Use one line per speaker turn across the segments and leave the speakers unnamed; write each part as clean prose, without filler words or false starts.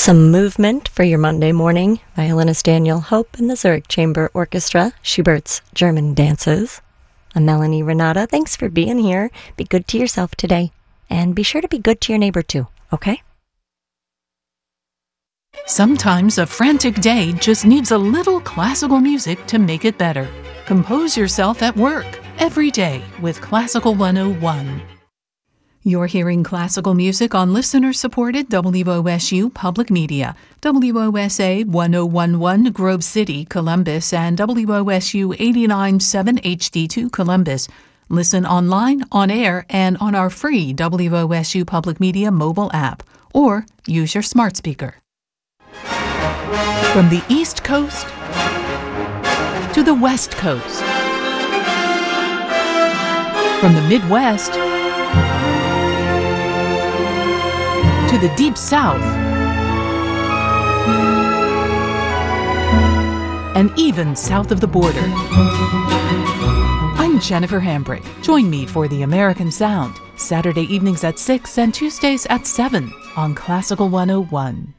Some movement for your Monday morning. Violinist Daniel Hope and the Zurich Chamber Orchestra, Schubert's German Dances. I'm Melanie Renata. Thanks for being here. Be good to yourself today. And be sure to be good to your neighbor too, okay?
Sometimes a frantic day just needs a little classical music to make it better. Compose yourself at work every day with Classical 101. You're hearing classical music on listener-supported WOSU Public Media, WOSA 1011 Grove City, Columbus, and WOSU 89.7 HD2 Columbus. Listen online, on air, and on our free WOSU Public Media mobile app, or use your smart speaker. From the East Coast to the West Coast, from the Midwest to the Deep South, and even south of the border. I'm Jennifer Hambrick. Join me for The American Sound, Saturday evenings at 6 and Tuesdays at 7 on Classical 101.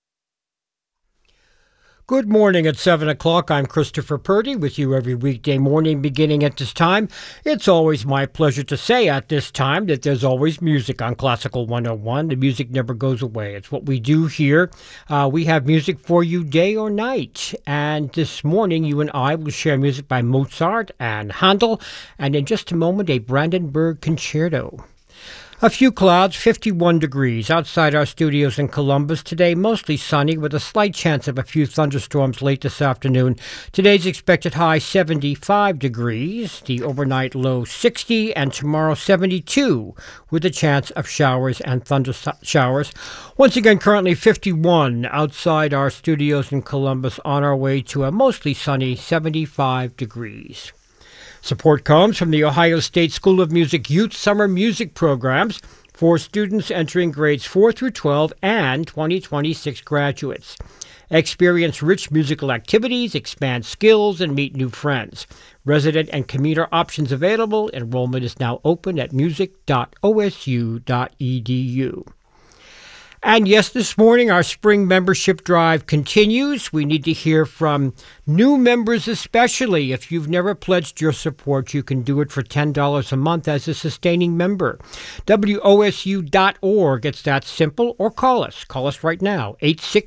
Good morning at 7 o'clock. I'm Christopher Purdy with you every weekday morning beginning at this time. It's always my pleasure to say at this time that there's always music on Classical 101. The music never goes away. It's what we do here. We have music for you day or night. And this morning, you and I will share music by Mozart and Handel. And in just a moment, a Brandenburg Concerto. A few clouds, 51 degrees outside our studios in Columbus today, mostly sunny with a slight chance of a few thunderstorms late this afternoon. Today's expected high 75 degrees, the overnight low 60, and tomorrow 72 with a chance of showers and thunder showers. Once again, currently 51 outside our studios in Columbus, on our way to a mostly sunny 75 degrees. Support comes from the Ohio State School of Music Youth Summer Music Programs for students entering grades 4 through 12 and 2026 graduates. Experience rich musical activities, expand skills, and meet new friends. Resident and commuter options available. Enrollment is now open at music.osu.edu. And yes, this morning our spring membership drive continues. We need to hear from new members especially. If you've never pledged your support, you can do it for $10 a month as a sustaining member. WOSU.org. It's that simple. Or call us. Call us right now,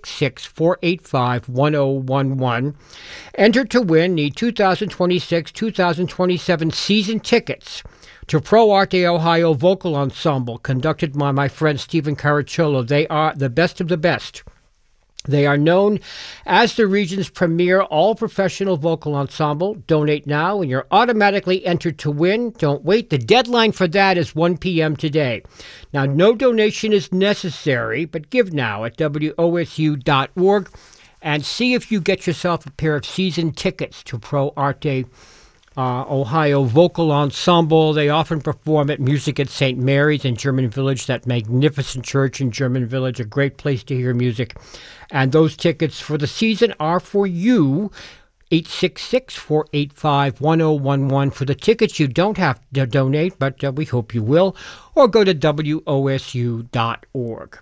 866-485-1011. Enter to win the 2026-2027 season tickets to Pro Arte Ohio Vocal Ensemble, conducted by my friend Stephen Caracciolo. They are the best of the best. They are known as the region's premier all-professional vocal ensemble. Donate now and you're automatically entered to win. Don't wait. The deadline for that is 1 p.m. today. Now, no donation is necessary, but give now at WOSU.org and see if you get yourself a pair of season tickets to Pro Arte Ohio Vocal Ensemble. They often perform at Music at St. Mary's in German Village, that magnificent church in German Village, a great place to hear music. And those tickets for the season are for you, 866-485-1011. For the tickets, you don't have to donate, but we hope you will, or go to WOSU.org.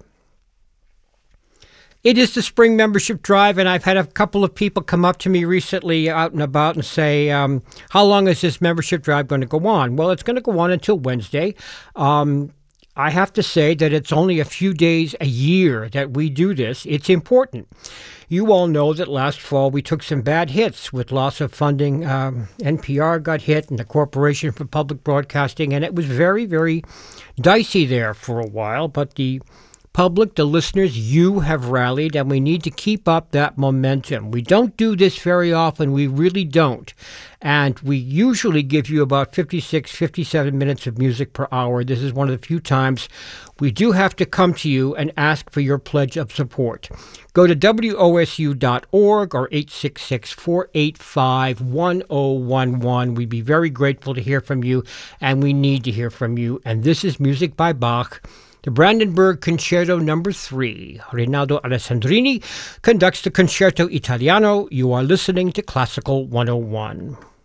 It is the spring membership drive, and I've had a couple of people come up to me recently out and about and say, how long is this membership drive going to go on? Well, it's going to go on until Wednesday. I have to say that it's only a few days a year that we do this. It's important. You all know that last fall we took some bad hits with loss of funding. NPR got hit and the Corporation for Public Broadcasting, and it was very, very dicey there for a while, but the public, the listeners, you have rallied, and we need to keep up that momentum. We don't do this very often. We really don't. And we usually give you about 56, 57 minutes of music per hour. This is one of the few times we do have to come to you and ask for your pledge of support. Go to WOSU.org or 866-485-1011. We'd be very grateful to hear from you, and we need to hear from you. And this is music by Bach. The Brandenburg Concerto No. 3. Rinaldo Alessandrini conducts the Concerto Italiano. You are listening to Classical 101.